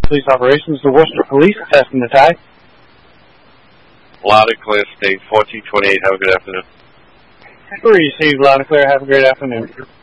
Police Operations, the Worcester Police, testing the tie. Loud and clear, state 1428. Have a good afternoon. Received loud and clear. Have a great afternoon.